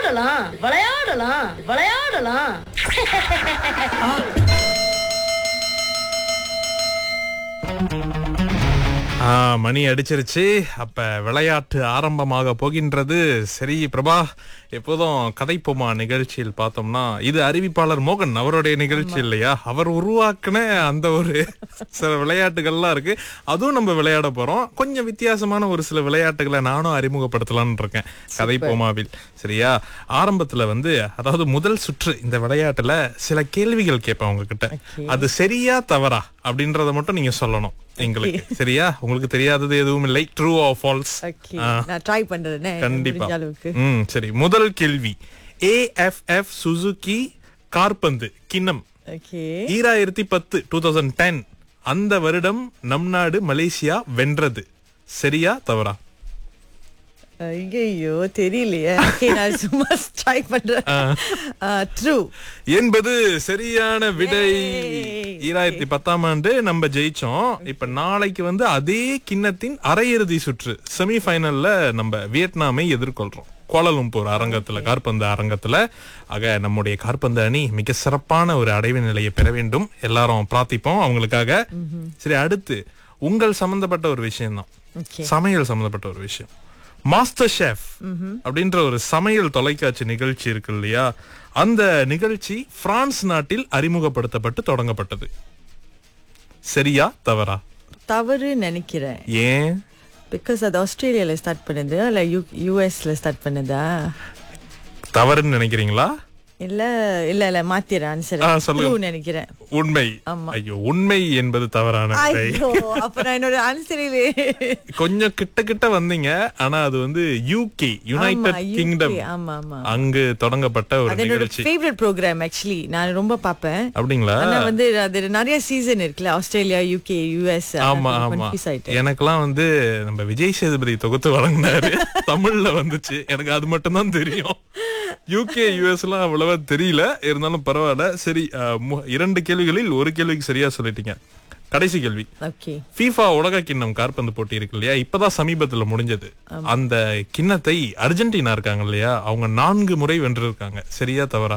விளையாடலாம் விளையாடலாம் விளையாடலாம். மணி அடிச்சிருச்சு. அப்ப விளையாட்டு ஆரம்பமாக போகின்றது. சரி பிரபா, எப்போதும் கதைப்போமா நிகழ்ச்சியில் பார்த்தோம்னா இது அறிவிப்பாளர் மோகன் அவருடைய நிகழ்ச்சி இல்லையா? அவர் உருவாக்குன அந்த ஒரு சில விளையாட்டுகள்லாம் இருக்கு. அதுவும் நம்ம விளையாட போறோம். கொஞ்சம் வித்தியாசமான ஒரு சில விளையாட்டுகளை நானும் அறிமுகப்படுத்தலாம்னு இருக்கேன் கதைப்போமாவில். சரியா? ஆரம்பத்துல அதாவது முதல் சுற்று இந்த விளையாட்டுல சில கேள்விகள் கேட்பேன் உங்ககிட்ட. அது சரியா தவறா அப்படின்றத மட்டும் நீங்க சொல்லணும் எங்களுக்கு. சரியா? உங்களுக்கு தெரியாதது எதுவும் இல்லை. True or false. நான் ட்ரை பண்றேன் கண்டிப்பா. சரி, முதல் கேள்வி. AFF சுசுகி காற்பந்து கிண்ணம் 2010 2010 அந்த வருடம் நம் நாடு மலேசியா வென்றது. சரியா தவறா? ஐயோ தெரியலையே. நான் சும்மா ட்ரை பண்றேன். ட்ரூ என்பது சரியான விடை. 2010ஆம் ஆண்டு நம்ம ஜெயிச்சோம். இப்ப நாளைக்கு அதே கிண்ணத்தின் அரையிறுதி சுற்று செமி ஃபைனல்ல நம்ம வியட்நாமை எதிர்கொள்றோம் கோலாலம்பூர் அரங்கத்துல, காற்பந்து அரங்கத்துல. ஆக நம்முடைய காற்பந்து அணி மிக சிறப்பான ஒரு அடைவு நிலையை பெற வேண்டும். எல்லாரும் பிரார்த்திப்போம் அவங்களுக்காக. சரி, அடுத்து உங்கள் சம்பந்தப்பட்ட ஒரு விஷயம் தான், சமையல் சம்பந்தப்பட்ட ஒரு விஷயம். மாஸ்டர் ஷெஃப் அப்படின்ற ஒரு சமையல் தொலைக்காட்சி நிகழ்ச்சி இருக்கு இல்லையா? அந்த நிகழ்ச்சி பிரான்ஸ் நாட்டில் அறிமுகப்படுத்தப்பட்டு தொடங்கப்பட்டது. சரியா தவறா? தவறு நினைக்கிறேன். ஏன்? பிகாஸ் அது ஆஸ்திரேலியால ஸ்டார்ட் பண்ணது இல்ல யூஎஸ்ல ஸ்டார்ட் பண்ணதா? தவறுன்னு நினைக்கிறீங்களா? இல்ல இல்ல இல்ல மாத்திர ஆன்சர் நினைக்கிறேன். உண்மை. ஐயோ, உண்மை என்பது தவறான விடை. அப்ப நான் என்னோட ஆன்சரிலே கொஞ்சம் கிட்ட கிட்ட வந்தீங்க. ஆனா அது UK, யுனைடெட் கிங்டம், அங்கு தொடங்கப்பட்ட ஒரு நிகழ்ச்சி. Favourite program actually. நான் ரொம்ப பாப்பேன். அப்படிங்களா? ஆனா அது நிறைய சீசன் இருக்குல, ஆஸ்திரேலியா, UK, US. ஆமா ஆமா. எனக்கெல்லாம் நம்ம விஜய் சேதுபதி தொகுத்து வழங்கினாரு. தமிழ்ல வந்துச்சு. எனக்கு அது மட்டும் தான் தெரியும். UK, US எல்லாம் அவ்வளவா தெரியல. இருந்தாலும் பரவாயில்ல. சரி, 2 கேள்விகளில் ஒரு கேள்விக்கு சரியா சொல்லிட்டீங்க. கடைசி கேள்வி. FIFA உலக கிண்ணம் காற்பந்து போட்டி இருக்கு இல்லையா? இப்பதான் சமீபத்துல முடிஞ்சது. அந்த கிண்ணத்தை அர்ஜென்டினா இருக்காங்க இல்லையா, அவங்க 4 முறை வென்றிருக்காங்க. சரியா தவறா?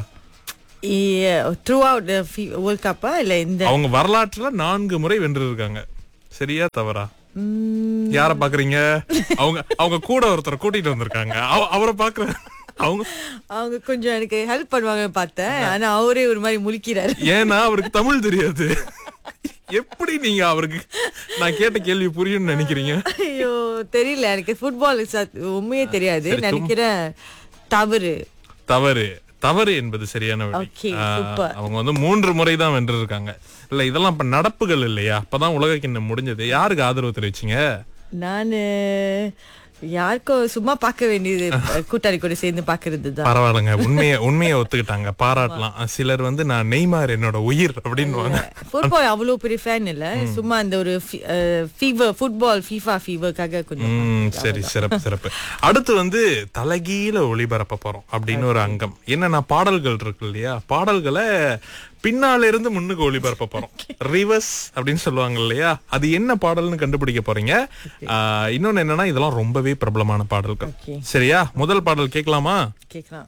த்ரூஅவுட் வேர்ல்ட் கப்பா இல்ல அவங்க வரலாற்றுல 4 முறை வென்றிருக்காங்க. சரியா தவறா? யார பாக்குறீங்க? அவங்க கூட ஒருத்தர் கூட்டிட்டு வந்திருக்காங்க. அவரை பாக்குற அவங்க கொஞ்சம் எனக்கு ஹெல்ப் பண்ணுவாங்க பார்த்தேன். ஆனா அவரே ஒரு மாதிரி முழிக்கிறாரு. ஏன்னா அவருக்கு தமிழ் தெரியாது. எப்படி நீங்க அவருக்கு நான் கேட்ட கேள்வி புரியும்னு நினைக்கிறீங்க? ஐயோ தெரியல, எனக்கு ஃபுட்பால் உண்மையே தெரியாது. நினைக்கிறேன் தவறு. தவறு தவறு என்பது சரியான விடை. அவங்க 3 முறை தான் வென்றிருக்காங்க. இல்ல, இதெல்லாம் இப்ப நடப்புகள் இல்லையா? அப்பதான் உலக கிண்ணம் முடிஞ்சது. யாருக்கு ஆதரவு தெரிவிச்சீங்க? நானு யாருக்கும் சும்மா பார்க்க வேண்டியது, கூட்டாளி கூட சேர்ந்து பாக்குறது தான். பரவாயில்லைங்க, உண்மையை ஒத்துக்கிட்டாங்க, பாராட்டலாம். சிலர் நான் நெய்மார் என்னோட உயிர் அப்படின்னு. ஃபுட்பால் அவ்வளவு பெரிய ஃபேன் இல்ல, சும்மா அந்த ஒரு ஃபீவர், ஃபுட்பால் FIFA ஃபீவருக்காக கொஞ்சம். சரி, சிறப்பு சிறப்பு. அடுத்து தலைகீழ ஒளிபரப்ப போறோம் அப்படின்னு ஒரு அங்கம். என்னன்னா பாடல்கள் இருக்கு இல்லையா, பாடல்களை பின்னால இருந்து முன்னுக்கு ஒளிபரப்ப போறோம். ரிவர்ஸ் அப்படின்னு சொல்லுவாங்க இல்லையா, அது என்ன பாடல்னு கண்டுபிடிக்க போறீங்க. இன்னொன்னு என்னன்னா, இதெல்லாம் ரொம்பவே பிரபலமான பாடல்கள். சரியா? முதல் பாடல் கேட்கலாமா? கேட்கலாம்.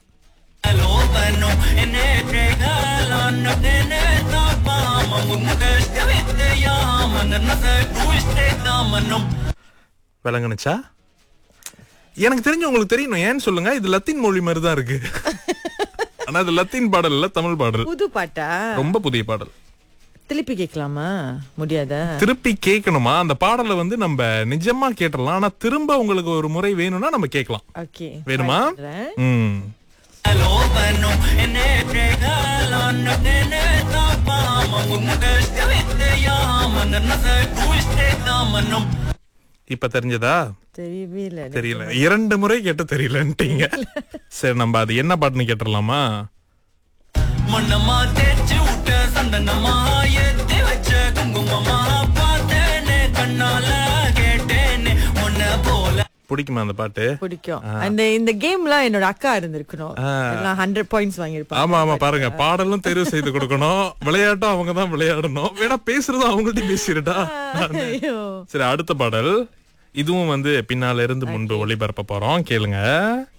விளங்குனுச்சா? எனக்கு தெரிஞ்சு உங்களுக்கு தெரியணும். ஏன்னு சொல்லுங்க, இது லத்தீன் மொழி மாதிரி தான் இருக்கு. ஆனா அது லத்தீன் பாடல் இல்ல, தமிழ் பாடல். புது பாட்டா? ரொம்ப புதிய பாடல். திருப்பி கேட்கலாமா? முடியாதா? திருப்பி கேட்கணுமா? அந்த பாடலை நம்ம நிஜமா கேட்டலாம். ஆனா திரும்ப உங்களுக்கு ஒரு முறை வேணும்னா நம்ம கேட்கலாம். ஓகே, வேணுமா? இப்ப தெரிஞ்சதா? தெரியல. 2 முறை கேட்டு தெரியலன்ட்டீங்க. சரி, நம்ம அது என்ன பாட்டுன்னு கேட்டுடலாமா? பிடிக்குமா அந்த பாட்டு? பிடிக்கும். இந்த கேம்ல என்னோட அக்கா இருந்திருக்கணும். 100 பாயிண்ட்ஸ் வாங்கிருப்பாங்க. ஆமா ஆமா, பாருங்க, பாடலும் தேர்வு செய்து கொடுக்கணும், விளையாட்டும் அவங்க தான் விளையாடணும். வேணா பேசுறதும் அவங்கள்ட்ட பேசிருட்டா. சரி, அடுத்த பாடல். இதுவும் பின்னால இருந்து முன்பு ஒளிபரப்ப போறோம். கேளுங்க.